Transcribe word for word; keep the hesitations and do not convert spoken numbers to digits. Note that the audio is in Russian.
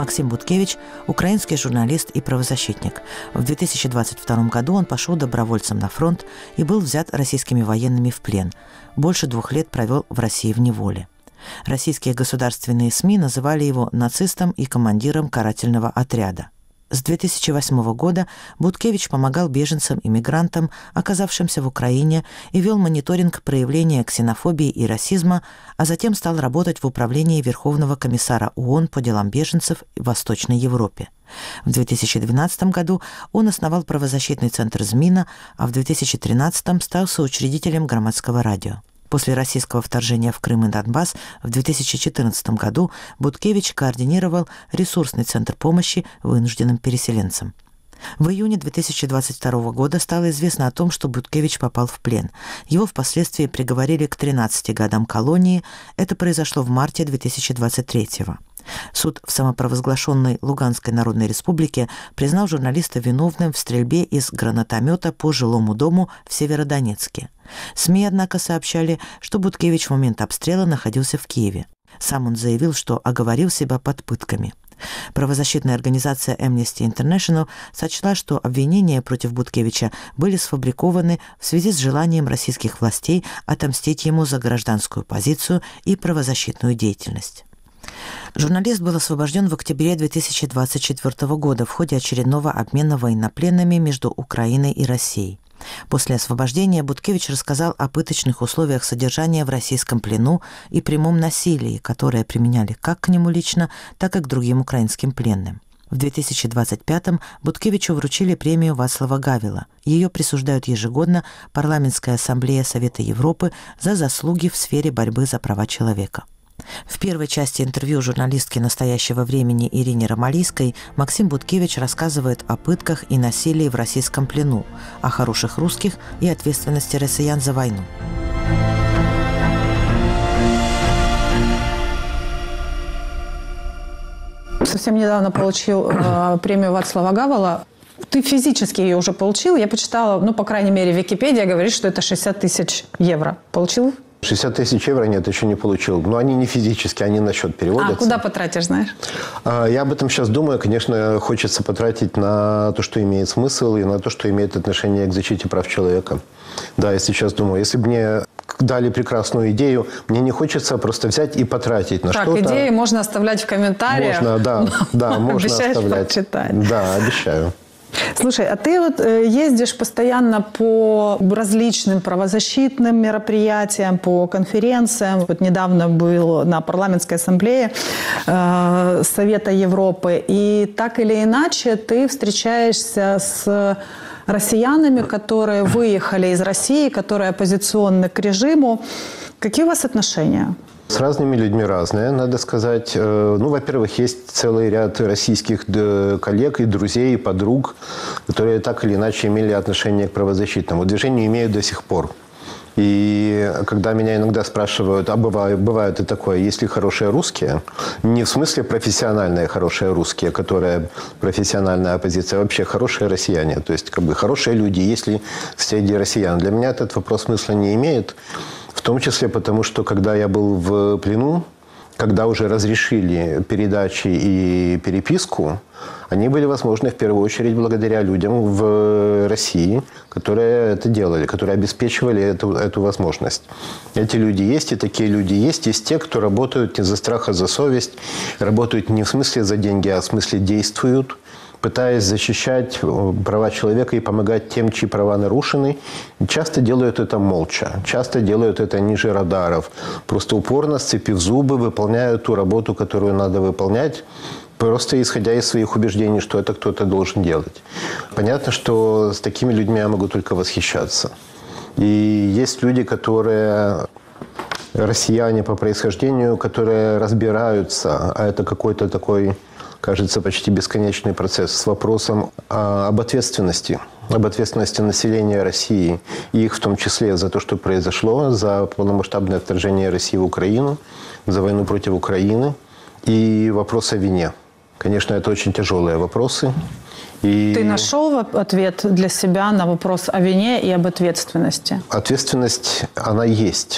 Максим Буткевич – украинский журналист и правозащитник. В две тысячи двадцать втором году он пошел добровольцем на фронт и был взят российскими военными в плен. Больше двух лет провел в России в неволе. Российские государственные СМИ называли его нацистом и командиром карательного отряда. С две тысячи восьмого года Буткевич помогал беженцам-иммигрантам, оказавшимся в Украине, и вел мониторинг проявления ксенофобии и расизма, а затем стал работать в управлении Верховного комиссара ООН по делам беженцев в Восточной Европе. В две тысячи двенадцатом году он основал правозащитный центр «Змина», а в две тысячи тринадцатом стал соучредителем Громадского радио. После российского вторжения в Крым и Донбасс в две тысячи четырнадцатом году Буткевич координировал ресурсный центр помощи вынужденным переселенцам. В июне две тысячи двадцать второго года стало известно о том, что Буткевич попал в плен. Его впоследствии приговорили к тринадцати годам колонии. Это произошло в марте две тысячи двадцать третьего. Суд в самопровозглашенной Луганской Народной Республике признал журналиста виновным в стрельбе из гранатомета по жилому дому в Северодонецке. СМИ, однако, сообщали, что Буткевич в момент обстрела находился в Киеве. Сам он заявил, что оговорил себя под пытками. Правозащитная организация Amnesty International сочла, что обвинения против Буткевича были сфабрикованы в связи с желанием российских властей отомстить ему за гражданскую позицию и правозащитную деятельность. Журналист был освобожден в октябре две тысячи двадцать четвёртого года в ходе очередного обмена военнопленными между Украиной и Россией. После освобождения Буткевич рассказал о пыточных условиях содержания в российском плену и прямом насилии, которое применяли как к нему лично, так и к другим украинским пленным. В две тысячи двадцать пятом Буткевичу вручили премию Вацлава Гавела. Ее присуждают ежегодно Парламентская ассамблея Совета Европы за заслуги в сфере борьбы за права человека. В первой части интервью журналистки «Настоящего времени» Ирине Ромалийской Максим Буткевич рассказывает о пытках и насилии в российском плену, о хороших русских и ответственности россиян за войну. Совсем недавно получил э, премию Вацлава Гавела. Ты физически ее уже получил. Я почитала, ну, по крайней мере, Википедия говорит, что это шестьдесят тысяч евро. Получил? шестьдесят тысяч евро нет, еще не получил. Но они не физически, они на счет переводятся. А куда потратишь, знаешь? Я об этом сейчас думаю. Конечно, хочется потратить на то, что имеет смысл, и на то, что имеет отношение к защите прав человека. Да, я сейчас думаю, если бы мне дали прекрасную идею, мне не хочется просто взять и потратить на что-то. Так, идеи можно оставлять в комментариях. Можно, да, да, можно обещаешь оставлять. Почитать. Да, обещаю. Слушай, а ты вот ездишь постоянно по различным правозащитным мероприятиям, по конференциям. Вот недавно был на парламентской ассамблее э, Совета Европы. И так или иначе ты встречаешься с россиянами, которые выехали из России, которые оппозиционны к режиму. Какие у вас отношения? С разными людьми разные, надо сказать. Ну, во-первых, есть целый ряд российских коллег и друзей, и подруг, которые так или иначе имели отношение к правозащитному движению, имеют до сих пор. И когда меня иногда спрашивают, а бывает, бывает и такое, есть ли хорошие русские, не в смысле профессиональные хорошие русские, которые профессиональная оппозиция, а вообще хорошие россияне, то есть как бы хорошие люди, есть ли среди россиян. Для меня этот вопрос смысла не имеет. В том числе потому, что когда я был в плену, когда уже разрешили передачи и переписку, они были возможны в первую очередь благодаря людям в России, которые это делали, которые обеспечивали эту, эту возможность. Эти люди есть, и такие люди есть. Есть те, кто работают не за страх, а за совесть, работают не в смысле за деньги, а в смысле действуют, пытаясь защищать права человека и помогать тем, чьи права нарушены. Часто делают это молча, часто делают это ниже радаров. Просто упорно, сцепив зубы, выполняют ту работу, которую надо выполнять, просто исходя из своих убеждений, что это кто-то должен делать. Понятно, что с такими людьми я могу только восхищаться. И есть люди, которые... россияне по происхождению, которые разбираются, а это какой-то такой... кажется, почти бесконечный процесс с вопросом а, об ответственности, об ответственности населения России, и их в том числе за то, что произошло, за полномасштабное вторжение России в Украину, за войну против Украины, и вопрос о вине. Конечно, это очень тяжелые вопросы. И... Ты нашел ответ для себя на вопрос о вине и об ответственности? Ответственность, она есть.